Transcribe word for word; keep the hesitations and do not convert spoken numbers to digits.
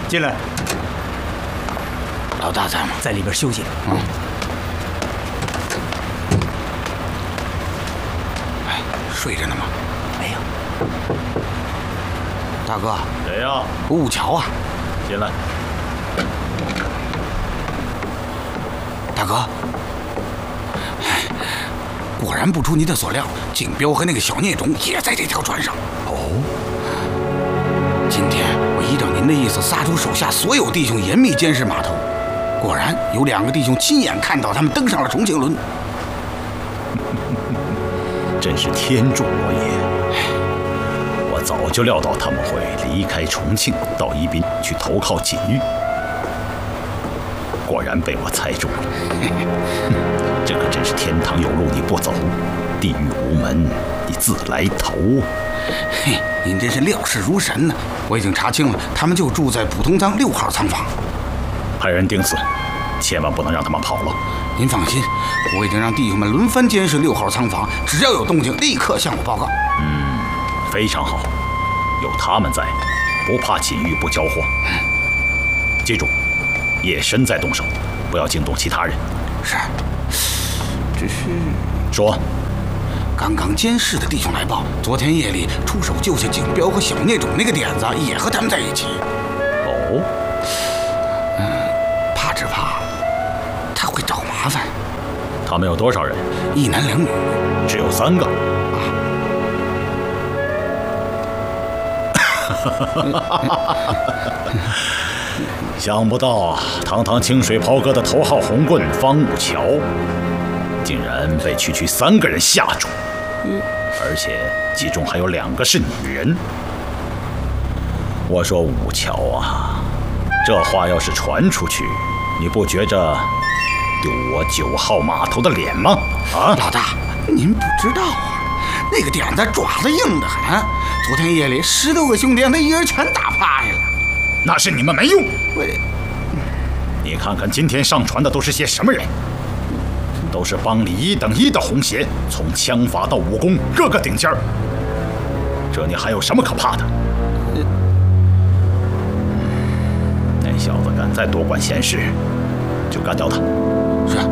进来。 老大在吗？ 在里边休息。 嗯。哎，睡着呢吗？ 没有。 大哥。 谁呀？ 吴桥啊。 进来。 大哥。哎，果然不出您的所料，锦标和那个小孽种也在这条船上。 哦。 今天我依照您的意思，撒出手下所有弟兄严密监视码头。果然有两个弟兄亲眼看到他们登上了重庆轮， 真是天助我也！我早就料到他们会离开重庆，到宜宾去投靠锦玉，果然被我猜中了。这可真是天堂有路你不走，地狱无门你自来投。 嘿，您真是料事如神呢！我已经查清了，他们就住在普通舱六号舱房。 派人盯死，千万不能让他们跑了。 您放心，我已经让弟兄们轮番监视六号舱房，只要有动静，立刻向我报告。 嗯，非常好，有他们在，不怕锦玉不交货。 嗯， 记住，夜深再动手，不要惊动其他人。 是。只是说， 刚刚监视的弟兄来报，昨天夜里出手救下锦标和小孽种那个点子也和他们在一起。 哦。 只怕他会找麻烦。 他们有多少人？ 一男两女。 只有三个。啊！想不到啊，堂堂清水袍哥的头号红棍方武桥，竟然被区区三个人吓住，而且其中还有两个是女人。我说武桥啊，这话要是传出去，你不觉着丢我九号码头的脸吗？啊， 老大，您不知道啊，那个点子爪子硬得很。昨天夜里十六个兄弟让他一人全打趴下了。 那是你们没用。 我， 你看看今天上船的都是些什么人？都是帮里一等一的红鞋，从枪法到武功各个顶尖儿。这你还有什么可怕的？那小子敢再多管闲事，就干掉他。